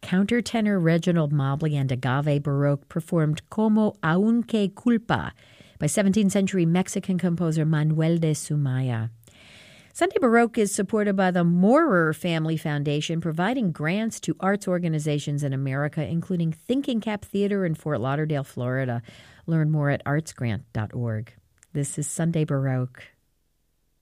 Countertenor Reginald Mobley and Agave Baroque performed Como Aunque Culpa by 17th century Mexican composer Manuel de Sumaya. Sunday Baroque is supported by the Maurer Family Foundation, providing grants to arts organizations in America, including Thinking Cap Theater in Fort Lauderdale, Florida. Learn more at artsgrant.org. This is Sunday Baroque.